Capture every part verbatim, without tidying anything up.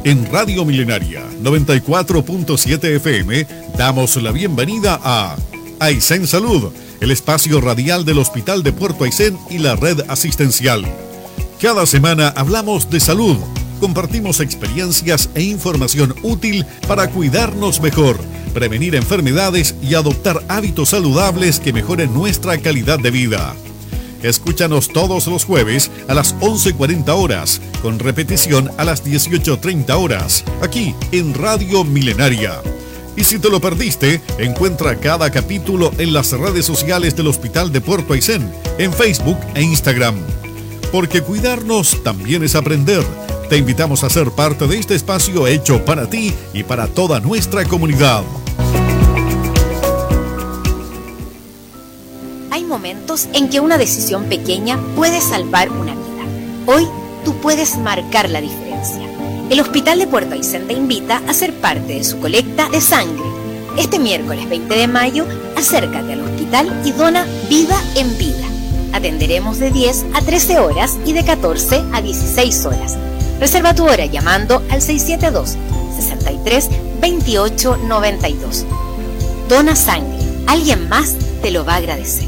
En Radio Milenaria noventa y cuatro punto siete F M damos la bienvenida a Aysén Salud, el espacio radial del Hospital de Puerto Aysén y la red asistencial. Cada semana hablamos de salud, compartimos experiencias e información útil para cuidarnos mejor, prevenir enfermedades y adoptar hábitos saludables que mejoren nuestra calidad de vida. Escúchanos todos los jueves a las once cuarenta horas, con repetición a las dieciocho treinta horas, aquí en Radio Milenaria. Y si te lo perdiste, encuentra cada capítulo en las redes sociales del Hospital de Puerto Aysén, en Facebook e Instagram. Porque cuidarnos también es aprender. Te invitamos a ser parte de este espacio hecho para ti y para toda nuestra comunidad. Hay momentos en que una decisión pequeña puede salvar una vida. Hoy tú puedes marcar la diferencia. El Hospital de Puerto Aysén te invita a ser parte de su colecta de sangre. Este miércoles veinte de mayo, acércate al hospital y dona vida en vida. Atenderemos de diez a trece horas y de catorce a dieciséis horas. Reserva tu hora llamando al seis siete dos, seis tres, dos ocho nueve dos. Dona sangre. Alguien más te lo va a agradecer.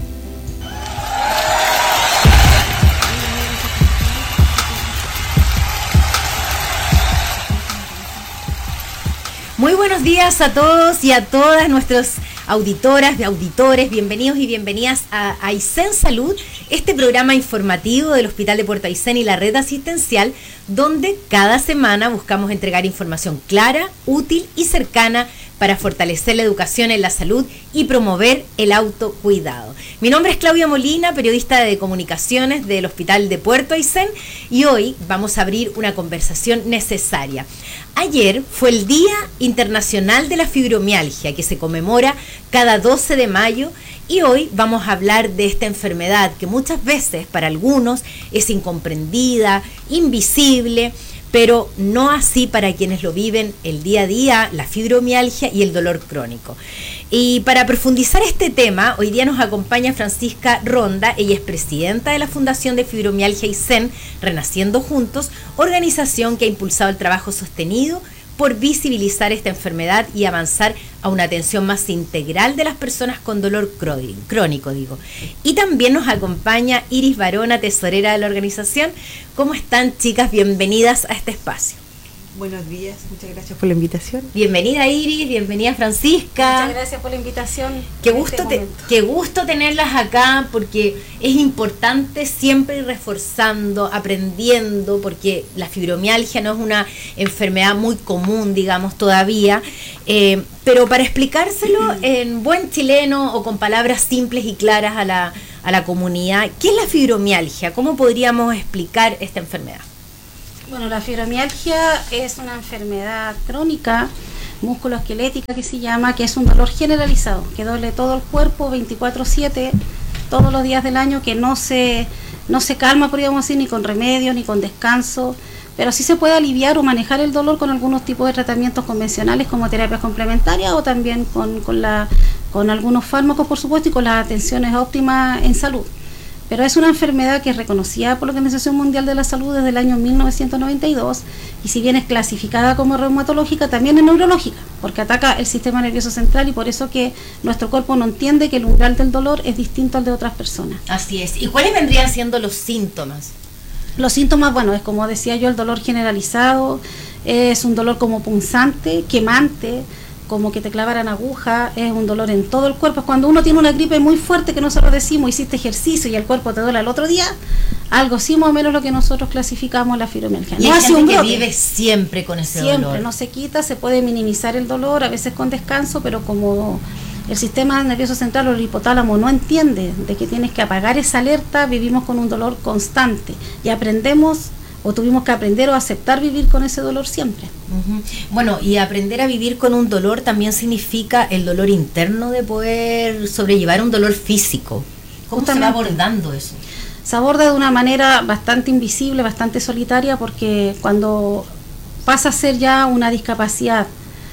Muy buenos días a todos y a todas nuestras auditoras y auditores. Bienvenidos y bienvenidas a Aysén Salud, este programa informativo del Hospital de Puerto Aysén y la red asistencial, donde cada semana buscamos entregar información clara, útil y cercana para fortalecer la educación en la salud y promover el autocuidado. Mi nombre es Claudia Molina, periodista de comunicaciones del Hospital de Puerto Aysén, y hoy vamos a abrir una conversación necesaria. Ayer fue el Día Internacional de la Fibromialgia, que se conmemora cada doce de mayo, y hoy vamos a hablar de esta enfermedad que muchas veces para algunos es incomprendida, invisible, pero no así para quienes lo viven el día a día, la fibromialgia y el dolor crónico. Y para profundizar este tema, hoy día nos acompaña Francisca Ronda. Ella es presidenta de la Fundación de Fibromialgia Aysén, Renaciendo Juntos, organización que ha impulsado el trabajo sostenido por visibilizar esta enfermedad y avanzar a una atención más integral de las personas con dolor crónico, digo. Y también nos acompaña Iris Barona, tesorera de la organización. ¿Cómo están, chicas? Bienvenidas a este espacio. Buenos días, muchas gracias por la invitación. Bienvenida Iris, bienvenida Francisca. Muchas gracias por la invitación. Qué gusto, este te, qué gusto tenerlas acá, porque es importante siempre ir reforzando, aprendiendo, porque la fibromialgia no es una enfermedad muy común, digamos, todavía, eh, pero para explicárselo en buen chileno o con palabras simples y claras a la, a la comunidad, ¿qué es la fibromialgia? ¿Cómo podríamos explicar esta enfermedad? Bueno, la fibromialgia es una enfermedad crónica, musculoesquelética que se llama, que es un dolor generalizado, que duele todo el cuerpo veinticuatro siete, todos los días del año, que no se, no se calma, podríamos decir, ni con remedios, ni con descanso, pero sí se puede aliviar o manejar el dolor con algunos tipos de tratamientos convencionales como terapias complementarias o también con, con, la, con algunos fármacos, por supuesto, y con las atenciones óptimas en salud. Pero es una enfermedad que es reconocida por la Organización Mundial de la Salud desde el año mil novecientos noventa y dos, y si bien es clasificada como reumatológica, también es neurológica, porque ataca el sistema nervioso central, y por eso que nuestro cuerpo no entiende que el umbral del dolor es distinto al de otras personas. Así es. ¿Y cuáles vendrían siendo los síntomas? Los síntomas, bueno, es como decía yo, el dolor generalizado, es un dolor como punzante, quemante, como que te clavaran aguja, es un dolor en todo el cuerpo. Es cuando uno tiene una gripe muy fuerte, que nosotros decimos, hiciste ejercicio y el cuerpo te duele al otro día, algo así más o menos lo que nosotros clasificamos la fibromialgia. Y no hay gente que vive siempre con ese siempre, dolor. Siempre, no se quita, se puede minimizar el dolor, a veces con descanso, pero como el sistema nervioso central o el hipotálamo no entiende de que tienes que apagar esa alerta, vivimos con un dolor constante y aprendemos o tuvimos que aprender o aceptar vivir con ese dolor siempre. Uh-huh. Bueno, y aprender a vivir con un dolor también significa el dolor interno de poder sobrellevar un dolor físico. ¿Cómo Justamente, se va abordando eso? Se aborda de una manera bastante invisible, bastante solitaria, porque cuando pasa a ser ya una discapacidad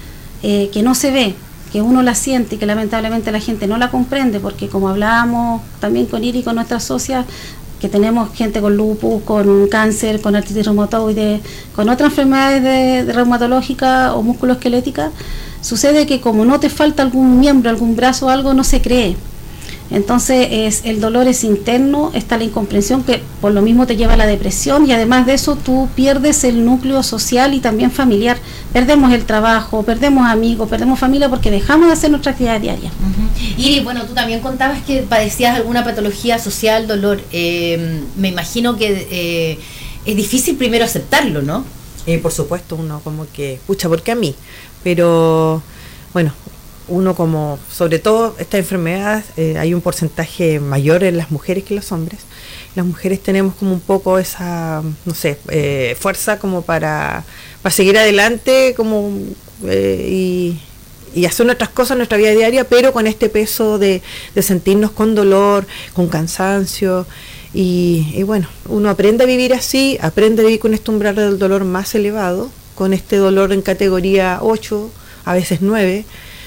eh, que no se ve, que uno la siente y que lamentablemente la gente no la comprende, porque como hablábamos también con Iri y con nuestras socias, que tenemos gente con lupus, con cáncer, con artritis reumatoide, con otras enfermedades de, de reumatológica o musculoesquelética, sucede que como no te falta algún miembro, algún brazo o algo, no se cree. Entonces es, el dolor es interno, está la incomprensión que por lo mismo te lleva a la depresión, y además de eso tú pierdes el núcleo social y también familiar, perdemos el trabajo, perdemos amigos, perdemos familia porque dejamos de hacer nuestra actividad diaria. Uh-huh. Y bueno, tú también contabas que padecías alguna patología social, dolor. Eh, me imagino que eh, es difícil primero aceptarlo, ¿no? Eh, por supuesto, uno como que, pucha, ¿por qué a mí? Pero bueno, uno como, sobre todo esta enfermedad, eh, hay un porcentaje mayor en las mujeres que en los hombres. Las mujeres tenemos como un poco esa, no sé, eh, fuerza como para, para seguir adelante como eh, y, y hacer nuestras cosas en nuestra vida diaria, pero con este peso de, de sentirnos con dolor, con cansancio. Y, y bueno, uno aprende a vivir así, aprende a vivir con este umbral del dolor más elevado, con este dolor en categoría ocho, a veces nueve,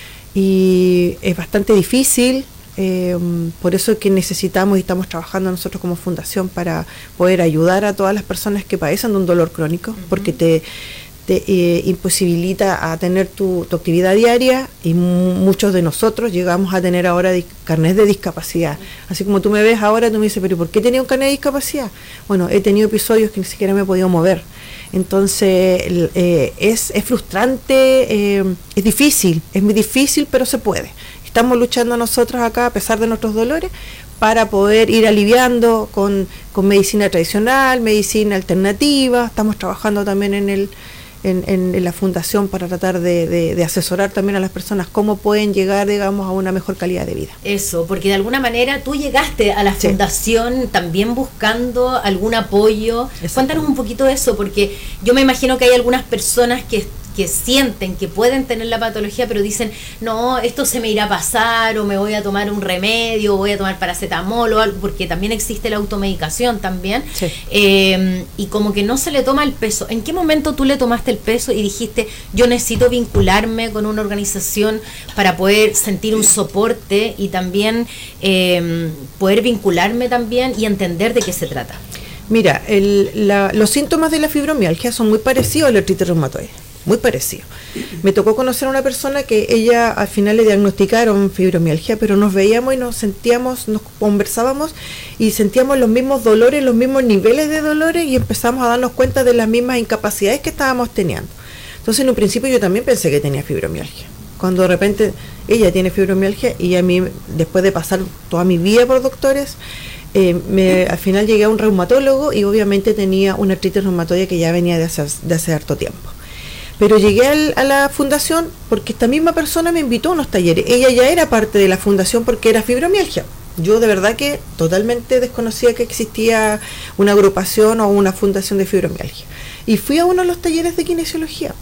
y es bastante difícil, eh, por eso es que necesitamos y estamos trabajando nosotros como fundación para poder ayudar a todas las personas que padecen de un dolor crónico, uh-huh. porque te, te eh, imposibilita a tener tu, tu actividad diaria, y m- muchos de nosotros llegamos a tener ahora dis- carnet de discapacidad. Así como tú me ves ahora, tú me dices, pero ¿por qué tenía un carnet de discapacidad? Bueno, he tenido episodios que ni siquiera me he podido mover. Entonces eh, es, es frustrante, eh, es difícil, es muy difícil, pero se puede. Estamos luchando nosotros acá, a pesar de nuestros dolores, para poder ir aliviando con, con medicina tradicional, medicina alternativa. Estamos trabajando también en el En, en, en la fundación para tratar de, de, de asesorar también a las personas cómo pueden llegar, digamos, a una mejor calidad de vida. Eso, porque de alguna manera tú llegaste a la sí. fundación también buscando algún apoyo. Cuéntanos un poquito de eso, porque yo me imagino que hay algunas personas que que sienten que pueden tener la patología, pero dicen, no, esto se me irá a pasar, o me voy a tomar un remedio, o voy a tomar paracetamol o algo, porque también existe la automedicación también, sí. eh, y como que no se le toma el peso. ¿En qué momento tú le tomaste el peso y dijiste, yo necesito vincularme con una organización para poder sentir un soporte y también eh, poder vincularme también y entender de qué se trata? Mira, el, la, los síntomas de la fibromialgia son muy parecidos a la artritis reumatoide. Muy parecido. Me tocó conocer a una persona que ella al final le diagnosticaron fibromialgia, pero nos veíamos y nos sentíamos, nos conversábamos y sentíamos los mismos dolores, los mismos niveles de dolores, y empezamos a darnos cuenta de las mismas incapacidades que estábamos teniendo. Entonces en un principio yo también pensé que tenía fibromialgia. Cuando de repente ella tiene fibromialgia y a mí, después de pasar toda mi vida por doctores, eh, me, al final llegué a un reumatólogo y obviamente tenía una artritis reumatoide que ya venía de hace, de hace harto tiempo. Pero llegué al, a la fundación porque esta misma persona me invitó a unos talleres. Ella ya era parte de la fundación porque era fibromialgia. Yo de verdad que totalmente desconocía que existía una agrupación o una fundación de fibromialgia. Y fui a uno de los talleres de kinesiología.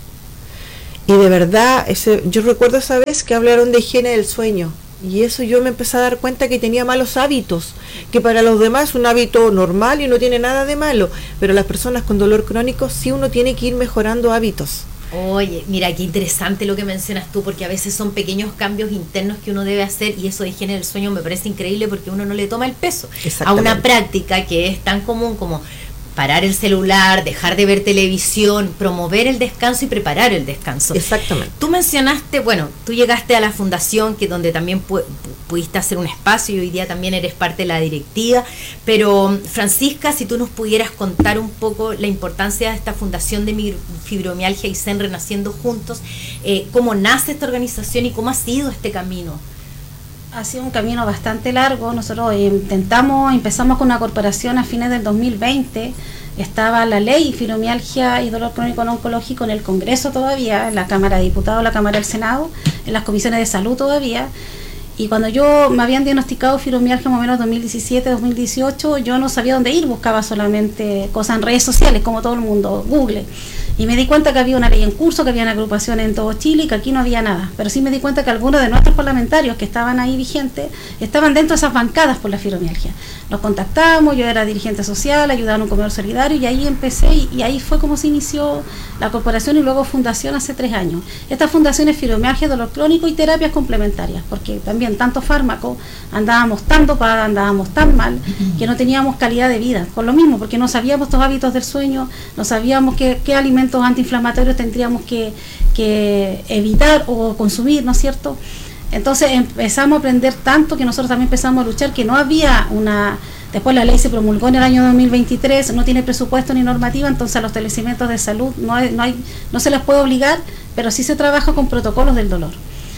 Y de verdad, ese, yo recuerdo esa vez que hablaron de higiene del sueño. Y eso yo me empecé a dar cuenta que tenía malos hábitos, que para los demás es un hábito normal y no tiene nada de malo. Pero las personas con dolor crónico sí uno tiene que ir mejorando hábitos. Oye, mira, qué interesante lo que mencionas tú, porque a veces son pequeños cambios internos que uno debe hacer, y eso de higiene del sueño me parece increíble porque uno no le toma el peso a una práctica que es tan común como parar el celular, dejar de ver televisión, promover el descanso y preparar el descanso. Exactamente. Tú mencionaste, bueno, tú llegaste a la fundación, que donde también pu- pudiste hacer un espacio, y hoy día también eres parte de la directiva, pero Francisca, si tú nos pudieras contar un poco la importancia de esta fundación de fibromialgia Aysén Renaciendo Juntos, eh, cómo nace esta organización y cómo ha sido este camino. Ha sido un camino bastante largo. Nosotros intentamos, empezamos con una corporación a fines del dos mil veinte. Estaba la ley fibromialgia y dolor crónico no oncológico en el Congreso todavía, en la Cámara de Diputados, la Cámara del Senado, en las comisiones de salud todavía. Y cuando yo me habían diagnosticado fibromialgia más o menos dos mil diecisiete, dos mil dieciocho, yo no sabía dónde ir, buscaba solamente cosas en redes sociales, como todo el mundo, Google. Y me di cuenta que había una ley en curso, que había una agrupación en todo Chile y que aquí no había nada. Pero sí me di cuenta que algunos de nuestros parlamentarios que estaban ahí vigentes estaban dentro de esas bancadas por la fibromialgia. Los contactamos, yo era dirigente social, ayudaba en un comedor solidario y ahí empecé y, y ahí fue como se inició la corporación y luego fundación hace tres años. Esta fundación es fibromialgia, dolor crónico y terapias complementarias, porque también tanto fármaco, andábamos tan dopadas, andábamos tan mal, que no teníamos calidad de vida. Con lo mismo, porque no sabíamos los hábitos del sueño, no sabíamos qué, qué alimentos antiinflamatorios tendríamos que, que evitar o consumir, ¿no es cierto? Entonces empezamos a aprender tanto que nosotros también empezamos a luchar, que no había una... Después la ley se promulgó en el año dos mil veintitrés, no tiene presupuesto ni normativa, entonces a los establecimientos de salud no, hay, no, hay, no se les puede obligar, pero sí se trabaja con protocolos del dolor.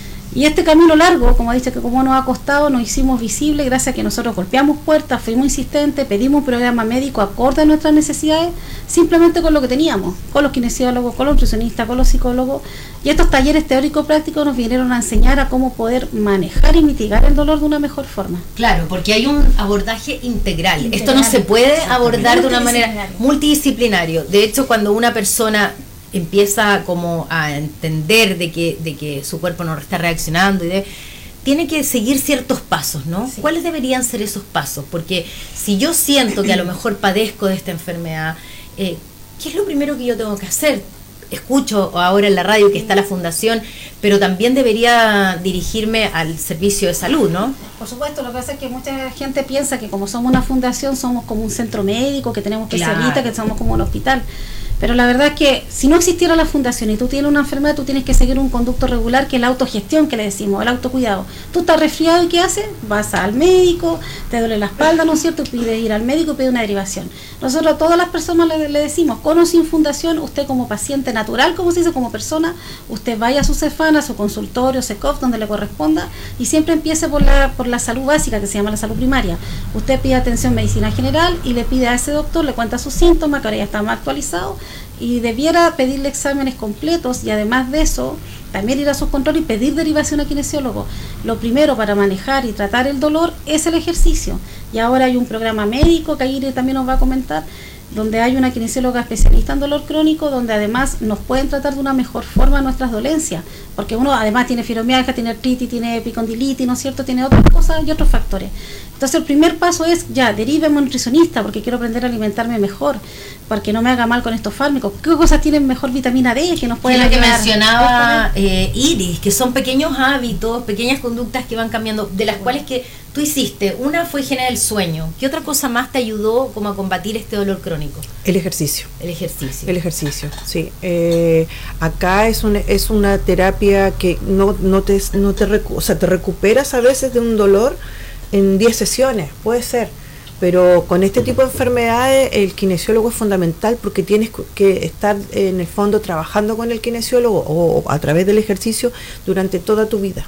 Y este camino largo, como dice, que como nos ha costado, nos hicimos visibles gracias a que nosotros golpeamos puertas, fuimos insistentes, pedimos un programa médico acorde a nuestras necesidades, simplemente con lo que teníamos, con los kinesiólogos, con los nutricionistas, con los psicólogos. Y estos talleres teórico-prácticos nos vinieron a enseñar a cómo poder manejar y mitigar el dolor de una mejor forma. Claro, porque hay un abordaje integral. integral. Esto no se puede abordar de una manera multidisciplinario. De hecho, cuando una persona empieza como a entender de que de que su cuerpo no está reaccionando y de, tiene que seguir ciertos pasos, ¿no? Sí. ¿Cuáles deberían ser esos pasos? Porque si yo siento que a lo mejor padezco de esta enfermedad, eh, ¿qué es lo primero que yo tengo que hacer? Escucho ahora en la radio que está la fundación, pero también debería dirigirme al servicio de salud, ¿no? Por supuesto, lo que pasa es que mucha gente piensa que como somos una fundación somos como un centro médico, que tenemos especialistas, claro, que somos como un hospital. Pero la verdad es que si no existiera la fundación y tú tienes una enfermedad, tú tienes que seguir un conducto regular, que es la autogestión, que le decimos, el autocuidado. Tú estás resfriado y ¿qué haces? Vas al médico, te duele la espalda, ¿no es cierto? Pides ir al médico y pides una derivación. Nosotros a todas las personas le, le decimos, con o sin fundación, usted como paciente natural, como se dice, como persona, usted vaya a su Cefana, a su consultorio, SECOF, donde le corresponda, y siempre empiece por la, por la salud básica, que se llama la salud primaria. Usted pide atención medicina general y le pide a ese doctor, le cuenta sus síntomas, que ahora ya está más actualizado, y debiera pedirle exámenes completos y además de eso también ir a sus controles y pedir derivación a kinesiólogo. Lo primero para manejar y tratar el dolor es el ejercicio, y ahora hay un programa médico que Aguirre también nos va a comentar, donde hay una kinesióloga especialista en dolor crónico, donde además nos pueden tratar de una mejor forma nuestras dolencias, porque uno además tiene fibromialgia, tiene artritis, tiene epicondilitis, ¿no es cierto?, tiene otras cosas y otros factores. Entonces el primer paso es, ya, deríveme a un nutricionista, porque quiero aprender a alimentarme mejor, porque no me haga mal con estos fármacos. ¿Qué cosas tienen mejor vitamina D que nos pueden ayudar? Que mencionaba eh, Iris, que son pequeños hábitos, pequeñas conductas que van cambiando, de las cuales que tú hiciste. Una fue higiene del sueño. ¿Qué otra cosa más te ayudó como a combatir este dolor crónico? El ejercicio. El ejercicio. El ejercicio, sí. Eh, acá es una, es una terapia que no, no te, no te, recu- o sea, te recuperas a veces de un dolor en diez sesiones, puede ser. Pero con este tipo de enfermedades el kinesiólogo es fundamental, porque tienes que estar en el fondo trabajando con el kinesiólogo o a través del ejercicio durante toda tu vida.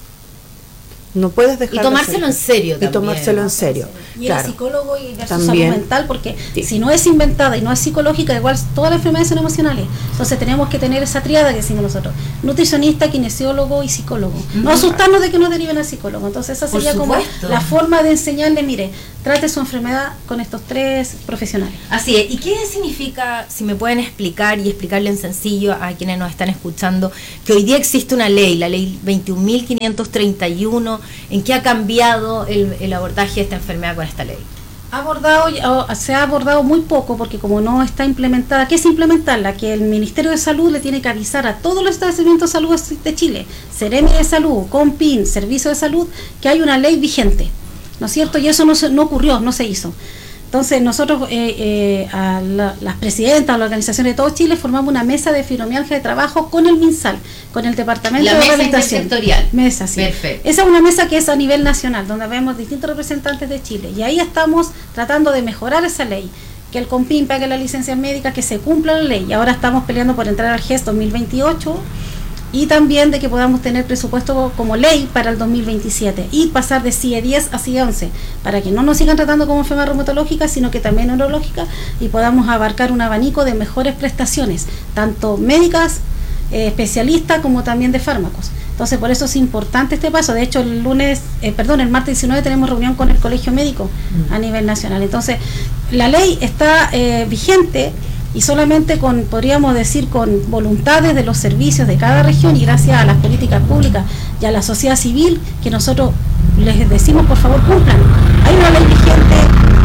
No puedes dejar y tomárselo en serio también. Y tomárselo en serio. Y claro. el psicólogo y versus También. salud mental, porque Sí. si no es inventada y no es psicológica, igual todas las enfermedades son emocionales. Entonces tenemos que tener esa triada que decimos nosotros: nutricionista, kinesiólogo y psicólogo. No Ujú. asustarnos de que nos deriven al psicólogo. Entonces esa Por sería como supuesto. la forma de enseñarle, mire, trate su enfermedad con estos tres profesionales. Así es. ¿Y qué significa, si me pueden explicar y explicarle en sencillo a quienes nos están escuchando, que hoy día existe una ley, la ley veintiún mil quinientos treinta y uno, en qué ha cambiado el, el abordaje de esta enfermedad con esta ley? Ha abordado, se ha abordado muy poco, porque como no está implementada, ¿qué es implementarla? Que el Ministerio de Salud le tiene que avisar a todos los establecimientos de salud de Chile, Seremi de Salud, Compin, Servicio de Salud, que hay una ley vigente, ¿no es cierto? Y eso no, se, no ocurrió, no se hizo. Entonces nosotros, eh, eh, a la, las presidentas, la organización de todo Chile, formamos una mesa de fibromialgia de trabajo con el MinSal, con el Departamento la de mesa Rehabilitación. intersectorial. Mesa, sí. Perfecto. Esa es una mesa que es a nivel nacional, donde vemos distintos representantes de Chile, y ahí estamos tratando de mejorar esa ley, que el COMPIN pague la licencia médica, que se cumpla la ley, y ahora estamos peleando por entrar al G E S dos mil veintiocho, y también de que podamos tener presupuesto como ley para el dos mil veintisiete y pasar de C I E diez a C I E once, para que no nos sigan tratando como enfermedad reumatológica, sino que también neurológica, y podamos abarcar un abanico de mejores prestaciones, tanto médicas, eh, especialistas, como también de fármacos. Entonces por eso es importante este paso. De hecho el lunes, eh, perdón, el martes diecinueve tenemos reunión con el Colegio Médico a nivel nacional. Entonces la ley está eh, vigente, y solamente con, podríamos decir, con voluntades de los servicios de cada región y gracias a las políticas públicas y a la sociedad civil, que nosotros les decimos por favor cumplan. Hay una ley vigente,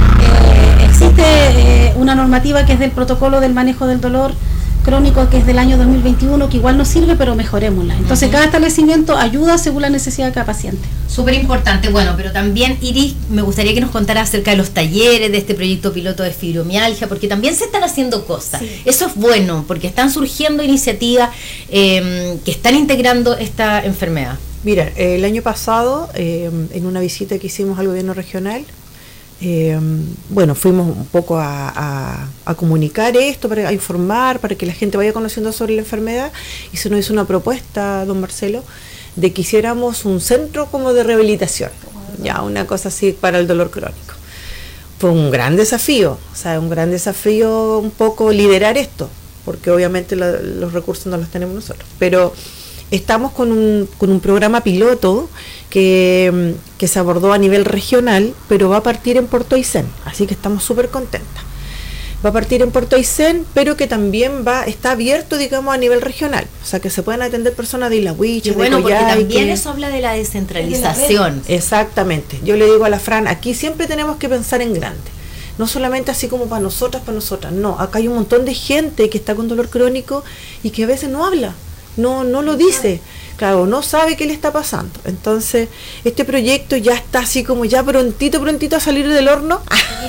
eh, existe eh, una normativa que es del protocolo del manejo del dolor crónico, que es del año dos mil veintiuno, que igual nos sirve, pero mejorémosla. Entonces, uh-huh. cada establecimiento ayuda según la necesidad de cada paciente. Súper importante. Bueno, pero también, Iris, me gustaría que nos contara acerca de los talleres, de este proyecto piloto de fibromialgia, porque también se están haciendo cosas. Sí. Eso es bueno, porque están surgiendo iniciativas eh, que están integrando esta enfermedad. Mira, el año pasado, eh, en una visita que hicimos al gobierno regional, Eh, bueno, fuimos un poco a, a, a comunicar esto, para a informar, para que la gente vaya conociendo sobre la enfermedad, y se nos hizo una propuesta, don Marcelo, de que hiciéramos un centro como de rehabilitación, ya una cosa así para el dolor crónico. Fue un gran desafío, o sea, un gran desafío un poco liderar esto, porque obviamente la, los recursos no los tenemos nosotros, pero estamos con un, con un programa piloto que, que se abordó a nivel regional, pero va a partir en Puerto Aysén, así que estamos súper contentas. Va a partir en Puerto Aysén, pero que también va está abierto, digamos, a nivel regional, o sea, que se pueden atender personas de Isla Huiche, de bueno, Coyhaique. Porque también eso habla de la descentralización. Exactamente. Yo le digo a la Fran, aquí siempre tenemos que pensar en grande. No solamente así como para nosotras, para nosotras, no. Acá hay un montón de gente que está con dolor crónico y que a veces no habla. No, no lo dice, claro, no sabe qué le está pasando. Entonces, este proyecto ya está así como ya prontito, prontito a salir del horno.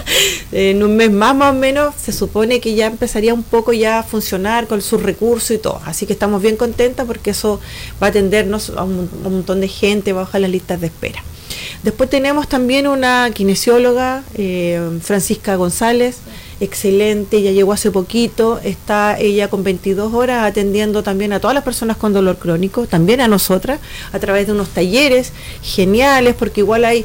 En un mes más, más o menos, se supone que ya empezaría un poco ya a funcionar con sus recursos y todo. Así que estamos bien contentas porque eso va a atendernos a un, a un montón de gente, va a bajar las listas de espera. Después tenemos también una kinesióloga, eh, Francisca González, excelente, ya llegó hace poquito, está ella con veintidós horas atendiendo también a todas las personas con dolor crónico, también a nosotras, a través de unos talleres geniales, porque igual hay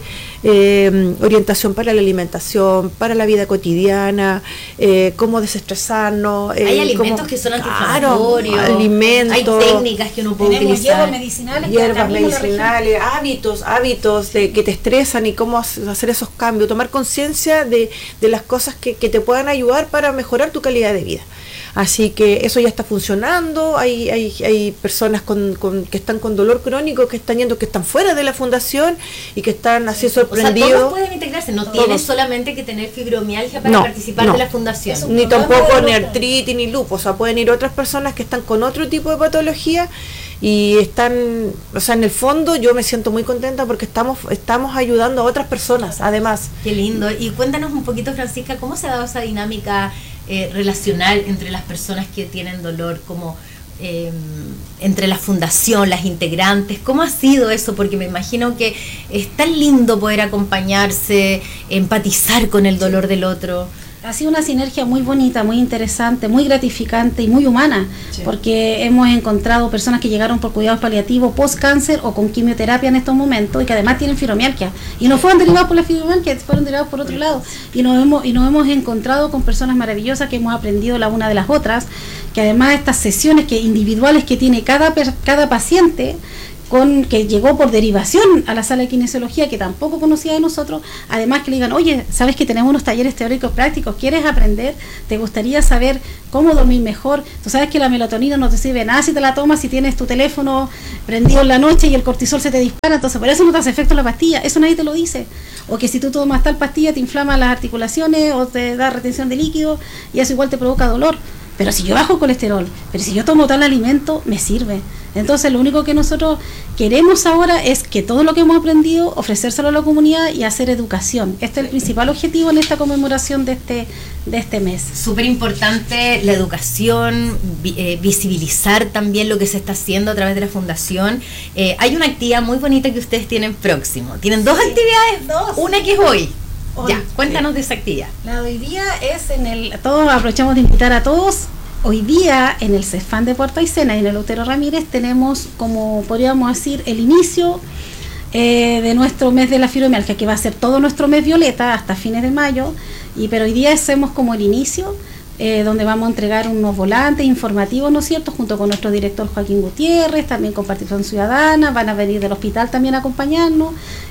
eh, orientación para la alimentación, para la vida cotidiana, eh, cómo desestresarnos. Eh, hay alimentos cómo, que son antiinflamatorios, claro, alimentos, hay técnicas que uno puede tenemos utilizar. hierbas medicinales, hierbas medicinales, hábitos, hábitos de, que te estresan y cómo hacer esos cambios, tomar conciencia de, de las cosas que, que te puedan ayudar para mejorar tu calidad de vida. Así que eso ya está funcionando. Hay hay, hay personas con, con, que están con dolor crónico, que están yendo, que están fuera de la fundación y que están así sorprendidos. O sea, todos pueden integrarse, no todos. Tienes solamente que tener fibromialgia para no, participar no. de la fundación. Ni tampoco ni artritis ni lupus. O sea, pueden ir otras personas que están con otro tipo de patología y están, o sea, en el fondo yo me siento muy contenta porque estamos estamos ayudando a otras personas, además. Qué lindo. Y cuéntanos un poquito, Francisca, ¿cómo se ha dado esa dinámica eh, relacional entre las personas que tienen dolor, como eh, entre la fundación, las integrantes? ¿Cómo ha sido eso? Porque me imagino que es tan lindo poder acompañarse, empatizar con el dolor del otro. Ha sido una sinergia muy bonita, muy interesante, muy gratificante y muy humana, sí. Porque hemos encontrado personas que llegaron por cuidados paliativos post-cáncer o con quimioterapia en estos momentos y que además tienen fibromialgia. Y no fueron derivados por la fibromialgia, fueron derivados por otro lado. Y nos hemos, y nos hemos encontrado con personas maravillosas que hemos aprendido la una de las otras, que además estas sesiones que individuales que tiene cada, cada paciente, con que llegó por derivación a la sala de kinesiología, que tampoco conocía de nosotros, además que le digan, oye, sabes que tenemos unos talleres teóricos prácticos, ¿quieres aprender? ¿Te gustaría saber cómo dormir mejor? Tú sabes que la melatonina no te sirve nada si te la tomas, si tienes tu teléfono prendido en la noche y el cortisol se te dispara, entonces por eso no te hace efecto la pastilla, eso nadie te lo dice. O que si tú tomas tal pastilla te inflama las articulaciones o te da retención de líquido y eso igual te provoca dolor. Pero si yo bajo colesterol, pero si yo tomo tal alimento, me sirve. Entonces lo único que nosotros queremos ahora es que todo lo que hemos aprendido, ofrecérselo a la comunidad y hacer educación. Este es el principal objetivo en esta conmemoración de este, de este mes. Súper importante la educación, vi, eh, visibilizar también lo que se está haciendo a través de la fundación. Eh, hay una actividad muy bonita que ustedes tienen próximo. Tienen dos sí, actividades, dos. Una que es hoy. Hoy, ya, cuéntanos sí. de esa actividad. La de hoy día es en el, todos aprovechamos de invitar a todos. Hoy día en el CEFAN de Puerto Aysén y en el Lutero Ramírez tenemos, como podríamos decir, el inicio eh, de nuestro mes de la fibromialgia, que va a ser todo nuestro mes violeta hasta fines de mayo, y pero hoy día hacemos como el inicio eh, donde vamos a entregar unos volantes informativos, ¿no es cierto?, junto con nuestro director Joaquín Gutiérrez, también con Participación Ciudadana, van a venir del hospital también a acompañarnos,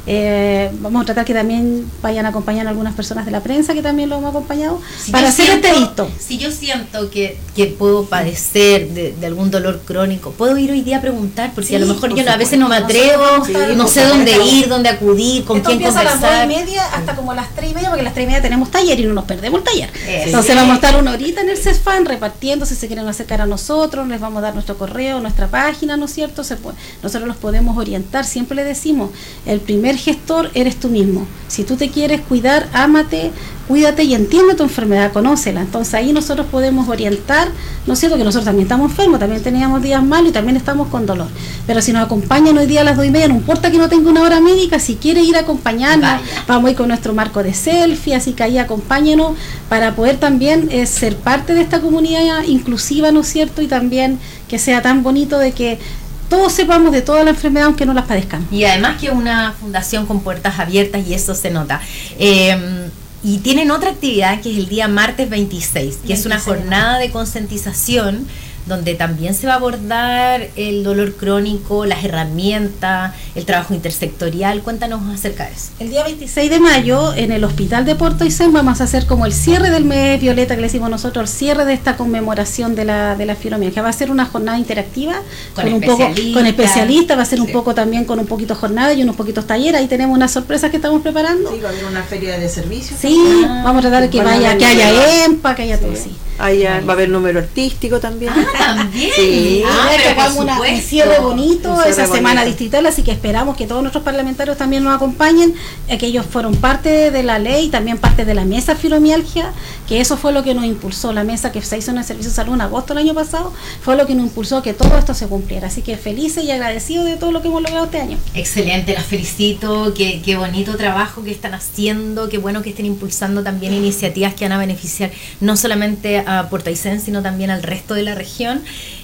eh, vamos a tratar que también vayan a acompañar a algunas personas de la prensa que también lo hemos acompañado, si para hacer siento, este visto. Si yo siento que, que puedo padecer de, de algún dolor crónico, ¿puedo ir hoy día a preguntar? Porque sí, a lo mejor yo a veces no me atrevo, sí, no sé dónde ir, dónde acudir, con Esto quién empieza conversar. a las dos y media hasta como a las tres y media, porque a las tres y media tenemos taller y no nos perdemos el taller. Eso. Entonces vamos a estar una horita en el CESFAN repartiendo, si se quieren acercar a nosotros, les vamos a dar nuestro correo, nuestra página, ¿no es cierto? Se puede, nosotros los podemos orientar, siempre le decimos, el primer gestor eres tú mismo. Si tú te quieres cuidar, ámate, cuídate y entiende tu enfermedad, conócela. Entonces ahí nosotros podemos orientar, ¿no es cierto?, que nosotros también estamos enfermos, también teníamos días malos y también estamos con dolor. Pero si nos acompañan hoy día a las dos y media, no importa que no tenga una hora médica, si quiere ir a acompañarnos, vaya, vamos a ir con nuestro marco de selfie, así que ahí acompáñenos para poder también eh, ser parte de esta comunidad inclusiva, ¿no es cierto?, y también que sea tan bonito de que todos sepamos de toda la enfermedad aunque no las padezcan. Y además que es una fundación con puertas abiertas y eso se nota. Eh, Y tienen otra actividad que es el día martes veintiséis, que es una jornada de concientización donde también se va a abordar el dolor crónico, las herramientas, el trabajo intersectorial. Cuéntanos acerca de eso. El día veintiséis de mayo en el Hospital de Puerto Aysén vamos a hacer como el cierre del mes violeta, que le decimos nosotros, el cierre de esta conmemoración de la, de la fibromialgia. Va a ser una jornada interactiva con, con un poco con especialistas, va a ser sí. un poco también con un poquito jornada y unos poquitos talleres. Ahí tenemos unas sorpresas que estamos preparando. Sí, va a haber una feria de servicios. Sí, ah, vamos a tratar de que vaya, que haya EMPA, que haya sí. todo así. Allá va a haber número artístico también. Ah, también. Sí, ah, tocamos una, un cierre bonito un cierre esa bonito. semana distrital, así que esperamos que todos nuestros parlamentarios también nos acompañen, eh, que ellos fueron parte de la ley, también parte de la mesa fibromialgia, que eso fue lo que nos impulsó, la mesa que se hizo en el Servicio de Salud en agosto del año pasado, fue lo que nos impulsó a que todo esto se cumpliera. Así que felices y agradecidos de todo lo que hemos logrado este año. Excelente, las felicito, qué, qué bonito trabajo que están haciendo, qué bueno que estén impulsando también iniciativas que van a beneficiar no solamente a Puerto Aysén, sino también al resto de la región.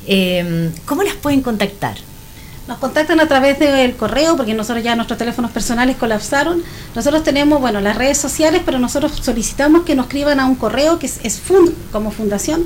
Eh, ¿Cómo las pueden contactar? Nos contactan a través del correo, porque nosotros ya nuestros teléfonos personales colapsaron. Nosotros tenemos, bueno, las redes sociales, pero nosotros solicitamos que nos escriban a un correo que es, es fund, como fundación,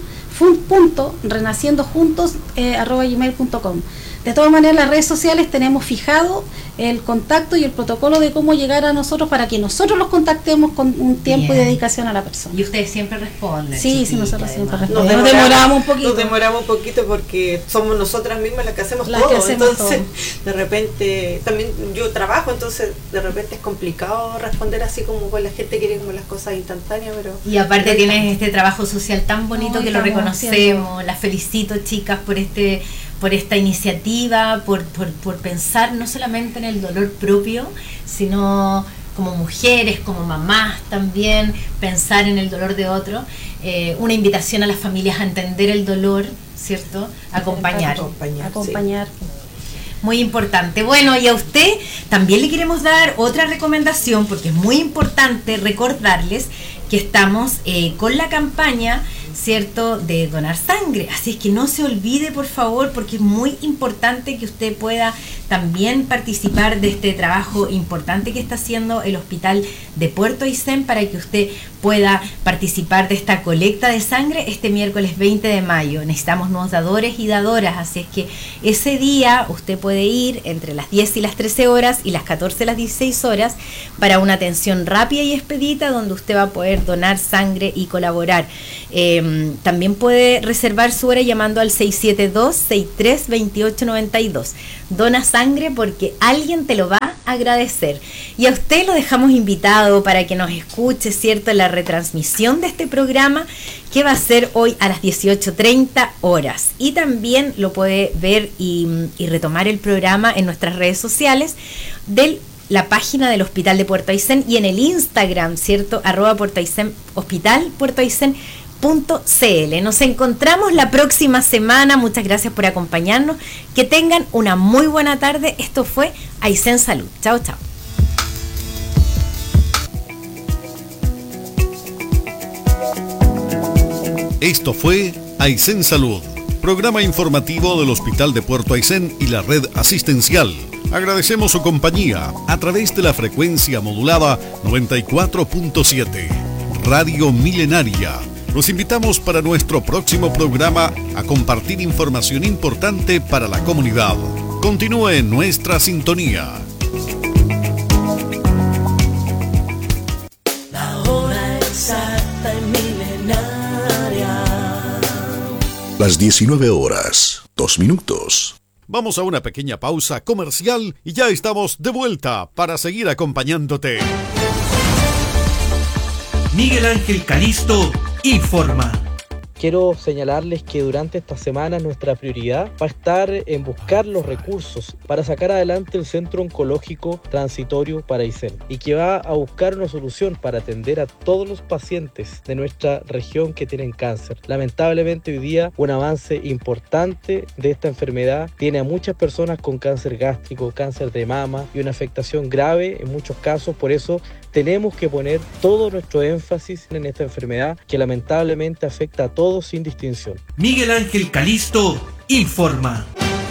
fund.renaciendojuntos eh, arroba gmail punto com. De todas maneras, las redes sociales tenemos fijado el contacto y el protocolo de cómo llegar a nosotros para que nosotros los contactemos con un tiempo Bien. y dedicación a la persona. Y ustedes siempre responden. Sí, chiquita, sí, nosotros siempre respondemos. Nos demoramos, nos demoramos un poquito. Nos demoramos un poquito porque somos nosotras mismas las que hacemos las todo. Que hacemos entonces, todo. De repente, también yo trabajo, entonces de repente es complicado responder así como pues, la gente quiere como las cosas instantáneas, pero... Y aparte pero tienes este trabajo social tan bonito no, que lo reconocemos. Haciendo. Las felicito, chicas, por este... por esta iniciativa, por, por, por pensar no solamente en el dolor propio, sino como mujeres, como mamás también, pensar en el dolor de otro. Eh, una invitación a las familias a entender el dolor, ¿cierto? Acompañar. Acompañar. Acompañar. Sí. Muy importante. Bueno, y a usted también le queremos dar otra recomendación, porque es muy importante recordarles que estamos eh, con la campaña, ¿cierto?, de donar sangre. Así es que no se olvide, por favor, porque es muy importante que usted pueda también participar de este trabajo importante que está haciendo el Hospital de Puerto Aysén para que usted pueda participar de esta colecta de sangre este miércoles veinte de mayo. Necesitamos nuevos dadores y dadoras, así es que ese día usted puede ir entre las diez y las trece horas y las catorce y las dieciséis horas para una atención rápida y expedita donde usted va a poder donar sangre y colaborar. Eh, también puede reservar su hora llamando al seis siete dos, seis tres dos ocho nueve dos. Dona sangre porque alguien te lo va a agradecer. Y a usted lo dejamos invitado para que nos escuche, ¿cierto?, la retransmisión de este programa que va a ser hoy a las dieciocho treinta horas. Y también lo puede ver y, y retomar el programa en nuestras redes sociales del la página del Hospital de Puerto Aysén y en el Instagram, ¿cierto?, arroba Puerto Aysén, Hospital Puerto Aysén punto c l. Nos encontramos la próxima semana. Muchas gracias por acompañarnos. Que tengan una muy buena tarde. Esto fue Aysén Salud. Chao, chao. Esto fue Aysén Salud, programa informativo del Hospital de Puerto Aysén y la red asistencial. Agradecemos su compañía a través de la frecuencia modulada noventa y cuatro punto siete, Radio Milenaria, Los invitamos para nuestro próximo programa a compartir información importante para la comunidad. Continúe en nuestra sintonía. La hora exacta en milenaria. Las diecinueve horas, dos minutos. Vamos a una pequeña pausa comercial y ya estamos de vuelta para seguir acompañándote. Miguel Ángel Calisto informa. Quiero señalarles que durante esta semana nuestra prioridad va a estar en buscar los recursos para sacar adelante el Centro Oncológico Transitorio para Aysén y que va a buscar una solución para atender a todos los pacientes de nuestra región que tienen cáncer. Lamentablemente hoy día un avance importante de esta enfermedad tiene a muchas personas con cáncer gástrico, cáncer de mama y una afectación grave en muchos casos. Por eso tenemos que poner todo nuestro énfasis en esta enfermedad que lamentablemente afecta a todos sin distinción. Miguel Ángel Calisto informa.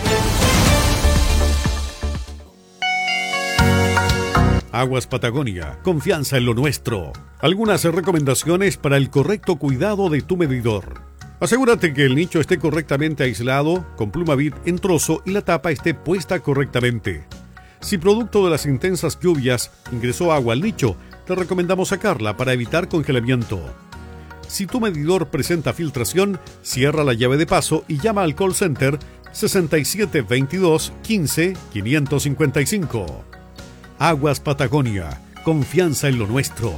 Aguas Patagonia, confianza en lo nuestro. Algunas recomendaciones para el correcto cuidado de tu medidor. Asegúrate que el nicho esté correctamente aislado, con Plumavit en trozo y la tapa esté puesta correctamente. Si producto de las intensas lluvias ingresó agua al nicho, te recomendamos sacarla para evitar congelamiento. Si tu medidor presenta filtración, cierra la llave de paso y llama al call center sesenta y siete veintidós quince quinientos cincuenta y cinco. Aguas Patagonia, confianza en lo nuestro.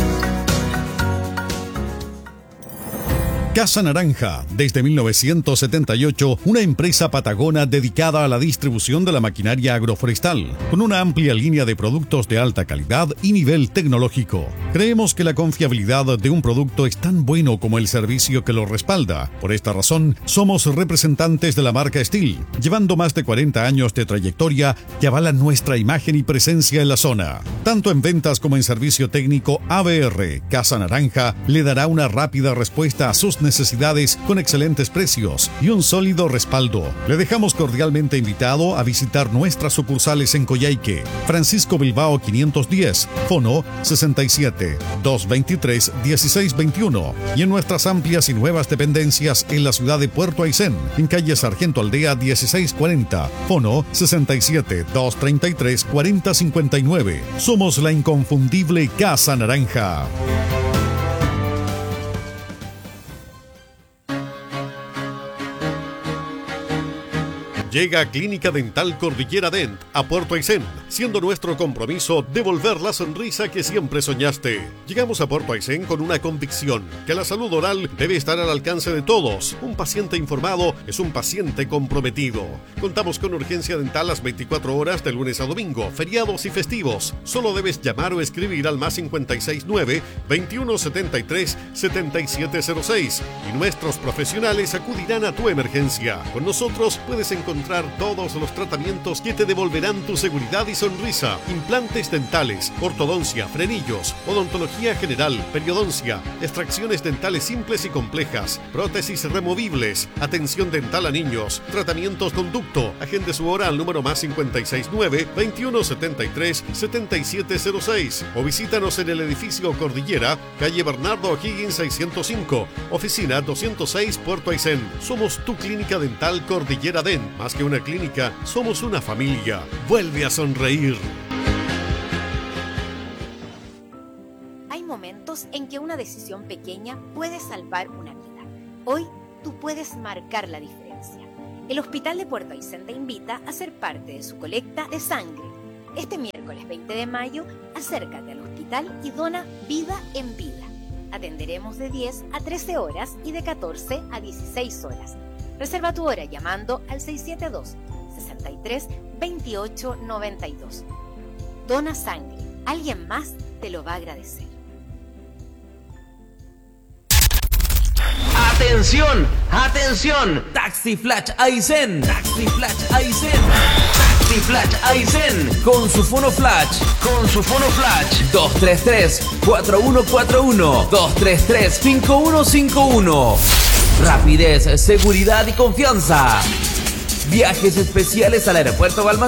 Casa Naranja, desde mil novecientos setenta y ocho, una empresa patagona dedicada a la distribución de la maquinaria agroforestal, con una amplia línea de productos de alta calidad y nivel tecnológico. Creemos que la confiabilidad de un producto es tan bueno como el servicio que lo respalda. Por esta razón, somos representantes de la marca Steel, llevando más de cuarenta años de trayectoria que avalan nuestra imagen y presencia en la zona. Tanto en ventas como en servicio técnico, A B R Casa Naranja le dará una rápida respuesta a sus necesidades con excelentes precios y un sólido respaldo. Le dejamos cordialmente invitado a visitar nuestras sucursales en Coyhaique, Francisco Bilbao quinientos diez, Fono sesenta y siete, doscientos veintitrés, dieciséis veintiuno y en nuestras amplias y nuevas dependencias en la ciudad de Puerto Aysén, en calle Sargento Aldea dieciséis cuarenta, Fono sesenta y siete, doscientos treinta y tres, cuarenta cincuenta y nueve. Somos la inconfundible Casa Naranja. Llega Clínica Dental Cordillera Dent a Puerto Aysén, siendo nuestro compromiso devolver la sonrisa que siempre soñaste. Llegamos a Puerto Aysén con una convicción, que la salud oral debe estar al alcance de todos. Un paciente informado es un paciente comprometido. Contamos con urgencia dental las veinticuatro horas de lunes a domingo, feriados y festivos. Solo debes llamar o escribir al más cincuenta y seis nueve, veintiuno setenta y tres, setenta y siete cero seis y nuestros profesionales acudirán a tu emergencia. Con nosotros puedes encontrar todos los tratamientos que te devolverán tu seguridad y sonrisa. Implantes dentales, ortodoncia, frenillos, odontología general, periodoncia, extracciones dentales simples y complejas, prótesis removibles, atención dental a niños, tratamientos conducto. Agende su hora al número más cincuenta y seis nueve, veintiuno setenta y tres, setenta y siete cero seis o visítanos en el edificio Cordillera, calle Bernardo O'Higgins seiscientos cinco, oficina doscientos seis, Puerto Aysén. Somos tu clínica dental Cordillera Dent. Más que una clínica, somos una familia. Vuelve a sonreír. Hay momentos en que una decisión pequeña puede salvar una vida. Hoy tú puedes marcar la diferencia. El Hospital de Puerto Aysén te invita a ser parte de su colecta de sangre. Este miércoles veinte de mayo, acércate al hospital y dona vida en vida. Atenderemos de diez a trece horas y de catorce a dieciséis horas. Reserva tu hora llamando al seis siete dos, sesenta y tres, veintiocho noventa y dos. Dona sangre. Alguien más te lo va a agradecer. ¡Atención! ¡Atención! Taxi Flash Aysén. Taxi Flash Aysén. Taxi Flash Aysén. Con su fono flash. Con su fono flash. dos tres tres, cuatro uno cuatro uno. dos tres tres, cinco uno cinco uno. Rapidez, seguridad y confianza. Viajes especiales al aeropuerto Balmaceda.